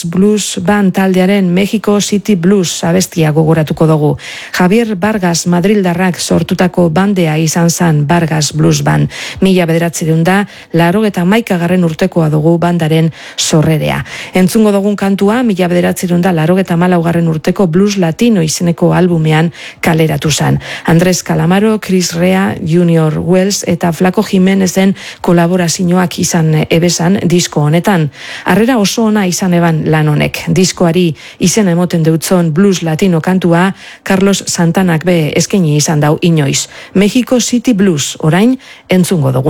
Blues Band taldearen Mexico City Blues abestia gogoratuko dugu. Javier Vargas Madrildarrak sortutako bandea izan zen Vargas Blues Band. 1981 urtekoa dugu bandaren sorrerea. Entzungo dugun kantua 1984 urteko Blues Latino izeneko albumean kaleratu zen. Andrés Calamaro, Chris Rea, Junior Wells eta Flaco Jiménezen kolaborazioak izan ebesan disko honetan. Harrera oso ona izan eban lan honek. Diskoari izen emoten deutzon blues latino kantua Carlos Santanak be eskaini izan dau inoiz. Mexico City Blues orain entzungo dugu.